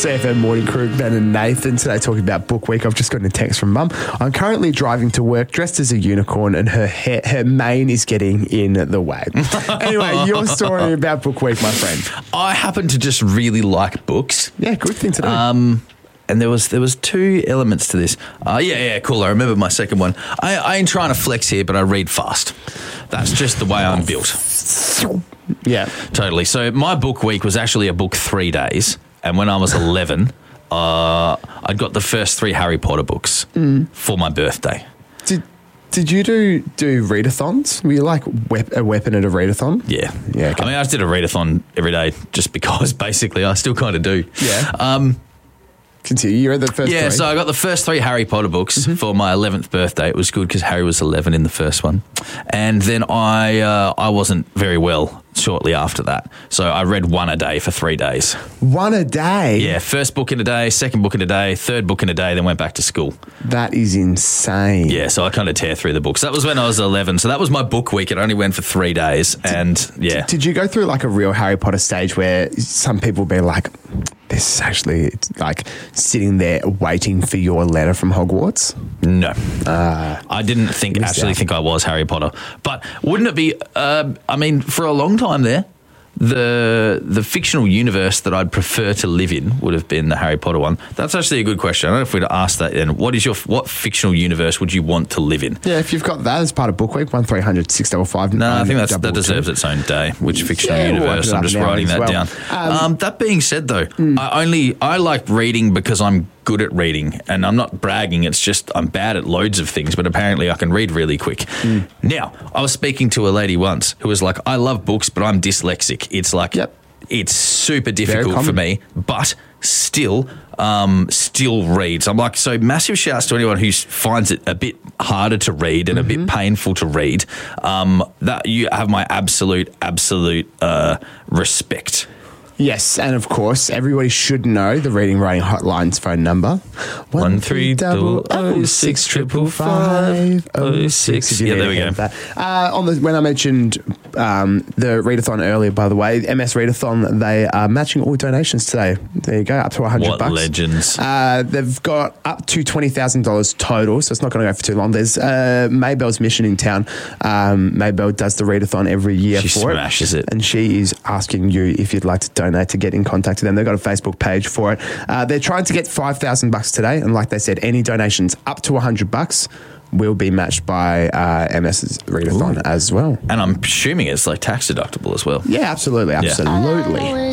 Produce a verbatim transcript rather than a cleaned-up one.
C F M Morning Crew, Ben and Nathan, today talking about Book Week. I've just gotten a text from Mum. I'm currently driving to work dressed as a unicorn and her hair, her mane is getting in the way. Anyway, your story about Book Week, my friend. I happen to just really like books. Yeah, good thing to do. Um, and there was there was two elements to this. Uh, yeah, yeah, cool. I remember my second one. I, I ain't trying to flex here, but I read fast. That's just the way I'm built. Yeah. Totally. So my book week was actually a book three days. And when I was eleven, uh, I got the first three Harry Potter books mm. for my birthday. Did Did you do do readathons? Were you like wep- a weapon at a readathon? Yeah. Yeah. Okay. I mean, I just did a readathon every day just because, basically. I still kind of do. Yeah. Um, Continue. You read the first Yeah, three. so I got the first three Harry Potter books mm-hmm. for my eleventh birthday. It was good because Harry was eleven in the first one. And then I uh, I wasn't very well shortly after that. So I read one a day for three days. One a day? Yeah, first book in a day, second book in a day, third book in a day, then went back to school. That is insane. Yeah, so I kind of tear through the books. That was when I was eleven. So that was my book week. It only went for three days. And did, yeah. Did, did you go through like a real Harry Potter stage where some people be like, this is actually like sitting there waiting for your letter from Hogwarts? No. Uh, I didn't think actually out. think I was Harry Potter. But wouldn't it be, uh, I mean, for a long time there, the the fictional universe that I'd prefer to live in would have been the Harry Potter one. That's actually a good question. I don't know if we'd ask that then. What is your what fictional universe would you want to live in? Yeah, if you've got that as part of Book Week, one three hundred six five five. No, I think that's, that deserves its own day. Which fictional yeah, universe? We'll I'm just writing that well. down. Um, um, that being said, though, mm. I only I like reading because I'm good at reading, and I'm not bragging. It's just I'm bad at loads of things, but apparently I can read really quick. Mm. Now, I was speaking to a lady once who was like, I love books, but I'm dyslexic. It's like, yep. it's super difficult for me, but still, um, still reads. I'm like, so massive shouts to anyone who finds it a bit harder to read and mm-hmm. a bit painful to read. Um, that you have my absolute, absolute uh, respect. Yes, and of course, everybody should know the Reading Writing Hotline's phone number. One three double oh six triple five oh six. Yeah, there we go. Uh, on the when I mentioned um, the readathon earlier, by the way, M S Readathon, they are matching all donations today. There you go, up to a hundred bucks. What legends! Uh, they've got up to twenty thousand dollars total, so it's not going to go for too long. There's uh, Maybell's mission in town. Um, Maybell does the readathon every year she for smashes it, it, and she is asking you if you'd like to donate. To get in contact with them. They've got a Facebook page for it. Uh, they're trying to get five thousand bucks today, and like they said, any donations up to one hundred bucks will be matched by uh, MS's Readathon Ooh. as well. And I'm assuming it's like tax deductible as well. Yeah, absolutely, absolutely. Yeah.